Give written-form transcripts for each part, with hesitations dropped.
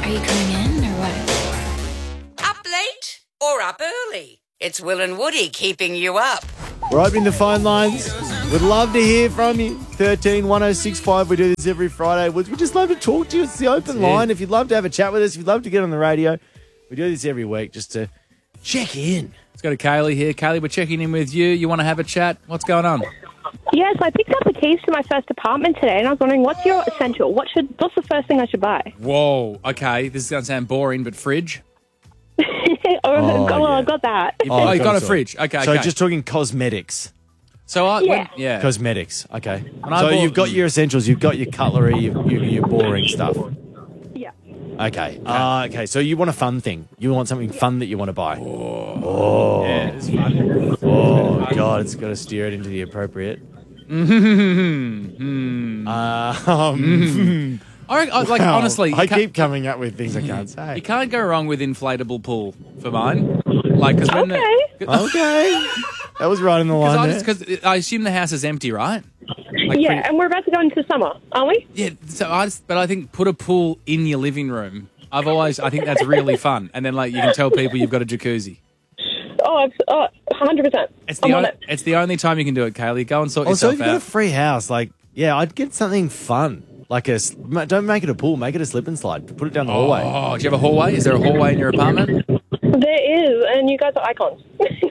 Are you coming in or what? Up late or up early? It's Will and Woody keeping you up. We're opening the phone lines. We'd love to hear from you. 13 1065. We do this every Friday. We'd just love to talk to you. It's the open line. If you'd love to have a chat with us, if you'd love to get on the radio, we do this every week just to check in. Let's go to Kaylee here. Kaylee, we're checking in with you. You want to have a chat? What's going on? Yes, I picked up the keys to my first apartment today, and I was wondering, what's your essential? What's the first thing I should buy? Whoa. Okay, this is going to sound boring, but fridge? I've got that. You got a fridge. Okay, So okay. just talking cosmetics. So Yeah. Cosmetics. Okay. When I So bought- you've got your essentials. You've got your cutlery, your boring stuff. Yeah. Okay. Okay. So you want a fun thing. You want something fun that you want to buy. Yeah, it's fun. Oh, God. It's got to steer it into the appropriate. Honestly, I keep coming up with things I can't you say. can't go wrong with inflatable pool for mine. Like, because when Okay. That was right in the line there. because I assume the house is empty, right? Like Yeah, and we're about to go into summer, aren't we? Yeah, so but I think put a pool in your living room. I think that's really fun. And then, like, you can tell people you've got a jacuzzi. Oh, 100%. It's the only time you can do it, Kaylee. Go and sort Also, yourself if you've got a out. free house, I'd get something fun. Don't make it a pool, make it a slip and slide. Put it down the hallway. Oh, do you have a hallway? Is there a hallway in your apartment? There is, and you guys are icons.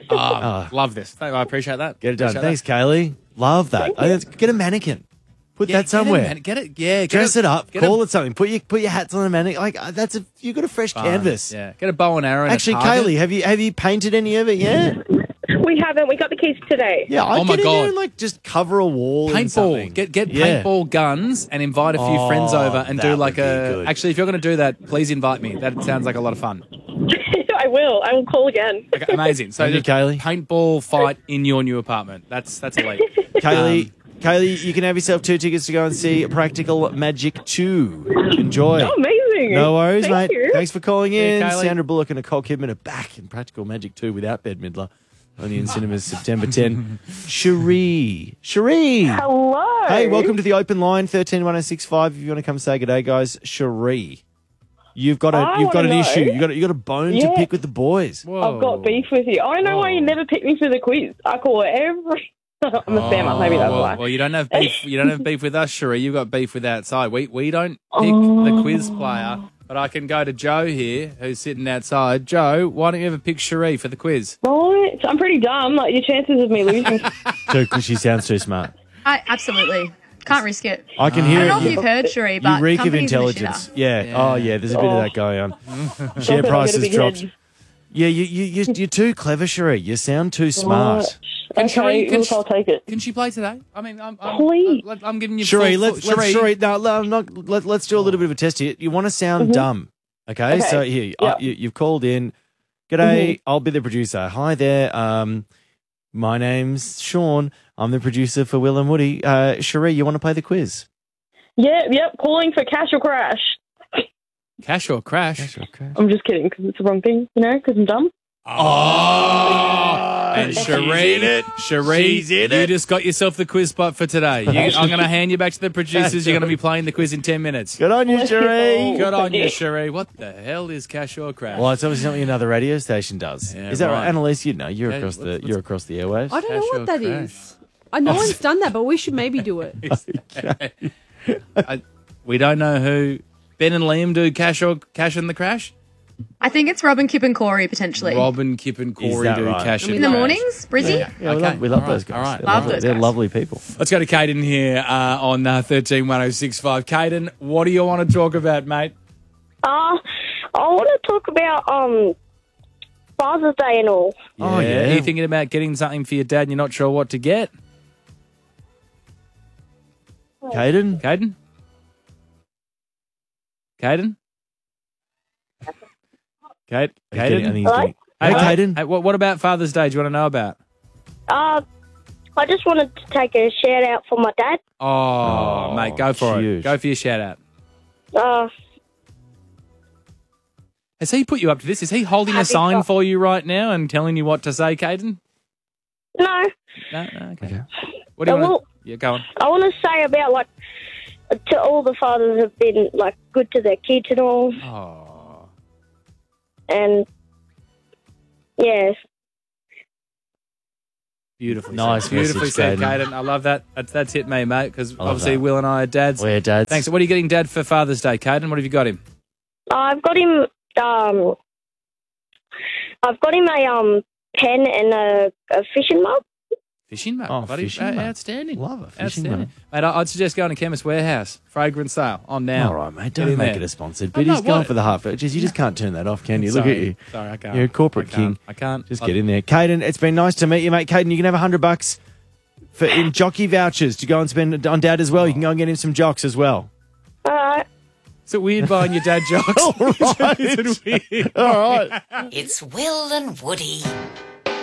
Love this. I appreciate that. Get it done. Appreciate Thanks, Kaylee. Love that. Get a mannequin. Put that. that somewhere. Get it. Yeah. Dress it up. Call it something. Put your hats on a mannequin. You got a fresh canvas. Yeah. Get a bow and arrow. Actually, Kaylee, have you painted any of it yet? We haven't. We got the keys today. Yeah, I'd Oh my get in there God. and just cover a wall. and Paintball. something. Get Yeah. paintball guns and invite a few friends over and that do would like be good. Actually, if you're going to do that, please invite me. That sounds like a lot of fun. I will. I will call again. Okay, amazing. So Thank you, just Kaylee. paintball fight in your new apartment. That's elite. Kaylee, you can have yourself 2 tickets to go and see Practical Magic 2. Enjoy. Oh, amazing. No worries, Thank mate. you. Thanks for calling in. Kaylee. Sandra Bullock and Nicole Kidman are back in Practical Magic 2 without Bette Midler. Only in cinemas September 10. Cherie. Hello. Hey, welcome to the open line, 131065. If you want to come say good day, guys. Cherie. You've got an wanna issue. know. You got a bone to Yeah. pick with the boys. Whoa. I've got beef with you. I know why you never pick me for the quiz. I call it every... I'm a spammer. Maybe that's why. Well, you don't have beef. You don't have beef with us, Cherie. You've got beef with outside. We don't pick the quiz player, but I can go to Joe here, who's sitting outside. Joe, why don't you ever pick Cherie for the quiz? Right. I'm pretty dumb. Like, your chances of me losing... Because she sounds too smart. Absolutely. Can't risk it. I can I hear don't know it. if you've heard, Cherie, You but reek of companies are a intelligence. shitter. Yeah. Oh, yeah. There's a bit of that going on. Share Don't prices get a big dropped. head. Yeah, you're too clever, Cherie. You sound too smart. Okay, Can look, I'll take it. Can she play today? I mean, Please. I'm giving you Cherie, full- let's Cherie. No, I'm not. Let's do a little bit of a test here. You want to sound dumb, okay? Okay. So here, Yeah. you've called in. G'day, I'll be the producer. Hi there. My name's Sean. I'm the producer for Will and Woody. Cherie, you want to play the quiz? Yep. Calling for cash or crash. Cash or crash? I'm just kidding because it's the wrong thing, because I'm dumb. Oh, and Cherie, She's in you it. just got yourself the quiz spot for today. I'm going to hand you back to the producers. You're going to be playing the quiz in 10 minutes. Good on you, Cherie. Good on you, Cherie. What the hell is cash or crash? Well, it's obviously something another radio station does. Yeah, Is that right, right. Annalise? You know, you're Okay, across the let's- you're across the airwaves. I don't know Cash or what that crash? is. No one's done that, but we should maybe do it. We don't know who Ben and Liam do cash and the crash. I think it's Robin, Kip and Corey, potentially. Robin, Kip, and Corey that do right? cash In and the crash. mornings, Brizzy? Yeah, Okay. we love All those right, guys. all right. They're Love lovely- those They're guys. lovely people. Let's go to Caden here on 131065. Caden, what do you want to talk about, mate? I want to talk about Father's Day and all. Oh, yeah. Are you thinking about getting something for your dad and you're not sure what to get? Caden? Caden? Caden? I think Caden? he's getting- Hey, Hey, Caden. hey, what about Father's Day? Do you want to know about? I just wanted to take a shout out for my dad. Oh, mate, go for huge. it. Go for your shout out. Uh, Has he put you up to this? Is he holding a Happy sign Fa- for you right now and telling you what to say, Caden? no, No, okay. Okay. What do you I want? will- Yeah, go on. I want to say about to all the fathers have been good to their kids and all. Oh, and yes. Beautifully Nice said. Beautifully message, said, Caden. Caden. I love that. That's it, me, mate, because love obviously that. Will and I are dads. We're dads. Thanks. What are you getting Dad for Father's Day, Caden? What have you got him? I've got him. I've got him a pen and a fishing mug. Fishing mug. Oh, buddy. fishing mug. Outstanding. Love it. Fishing Outstanding. mug. Mate, I'd suggest going to Chemist Warehouse. Fragrance sale on now. All right, mate. Get Don't in make there. it a sponsored. I'm But he's not, going what? for the half. You just can't turn that off, can you? Look Sorry. at you. Sorry, I can't. You're a corporate I can't. king. I can't. Just get in there. Caden, it's been nice to meet you, mate. Caden, you can have $100 in jockey vouchers to go and spend on Dad as well. You can go and get him some jocks as well. All right. Is it weird buying your dad jocks? All right. Is it weird? All right. It's Will and Woody.